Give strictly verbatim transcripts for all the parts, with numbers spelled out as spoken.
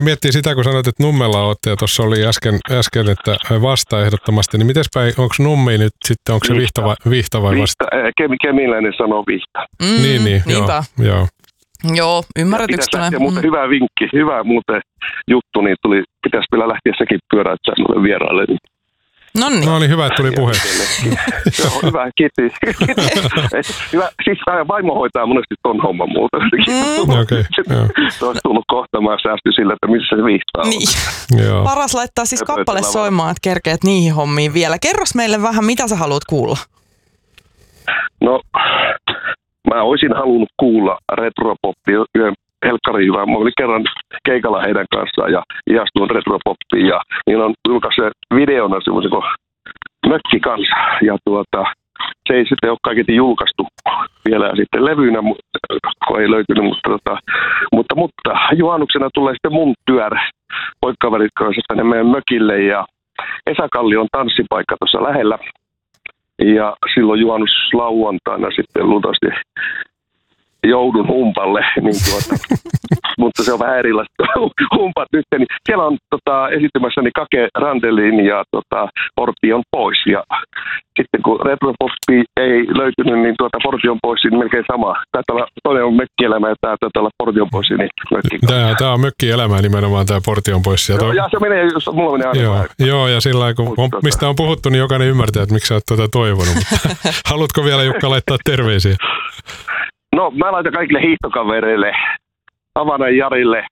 Miettii sitä, kun sanoit, että Nummella olette ja tuossa oli äsken, äsken että vasta ehdottomasti, niin mites päin, onko Nummi nyt sitten, onko se vihta vai, vihta vai vasta? Vihta, kemiläinen sanoo vihta. Mm, niin, niin, niinpä. joo. joo. Joo, ymmärretyksi tulee. Ja muuten hyvä vinkki, hyvä muuten juttu, niin tuli, pitäisi vielä lähteä sekin pyöräyttämään vieraille. Noniin. No niin, hyvä, että tuli puhe. Joo, hyvä, kiitos. Hyvä, siis vaimo hoitaa monesti ton homman muuta. Mm. Okei, joo. Se olisi tullut kohtamaan säästy sillä, että missä se vihtaa on. Niin. Joo. Paras laittaa siis kappale soimaan, että kerkeät niihin hommiin vielä. Kerros meille vähän, mitä sä haluat kuulla? No, mä olisin halunnut kuulla retropoppia yhden helkkari hyvää. Mä olin kerran keikalla heidän kanssaan ja ihastuin retropoppiin ja niillä on julkaissut videona semmoisen kuin Mökki kanssa. Ja tuota, se ei sitten ole kaiketi julkaistu vielä sitten levynä, kun ei löytynyt, mutta, tota, mutta, mutta juhannuksena tulee sitten mun työr poikkaverit kanssa tänne meidän mökille ja Esakalli on tanssipaikka tuossa lähellä. Ja silloin juhannuslauantaina sitten luultavasti joudun humpalle, niin tuota, mutta se on vähän erilaista humpat nyt. Niin siellä on tota, esittämässäni Kake Randelin ja tota, Portti on pois. Ja sitten kun retropoppi ei löytynyt, niin tuota, Portti on pois, niin melkein sama. Taitaa toinen on mökkielämä ja tämä taitaa olla Portti on pois. Niin tämä, tämä on mökkielämä nimenomaan, tämä Portti on pois. Ja, to... ja se menee, jos mulla menee aina. Joo, joo, ja sillä lailla, kun on, mistä on puhuttu, niin jokainen ymmärtää, että miksi sä oot tuota toivonut. Haluatko vielä, Jukka, laittaa terveisiä? No, mä laitan kaikille hiihtokavereille, Havanan Jarille,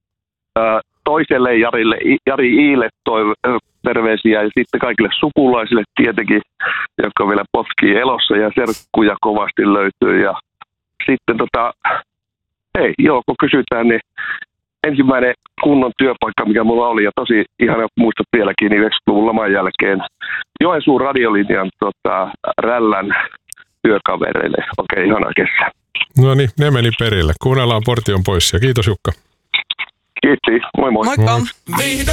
toiselle Jarille, Jari Iille toi terveisiä ja sitten kaikille sukulaisille tietenkin, jotka vielä potkii elossa ja serkkuja kovasti löytyy. Ja sitten tota, hei, joo, kun kysytään, niin ensimmäinen kunnon työpaikka, mikä mulla oli ja tosi ihana muistat vieläkin, niin yhdeksänkymmentäluvun laman jälkeen Joensuun radiolinjan tota, Rällän työkavereille. Okei, ihana kesä. No niin, ne meni perille. Kuunnellaan Portti on pois ja kiitos Jukka. Kiitos, moi moi. Moikka. Moi.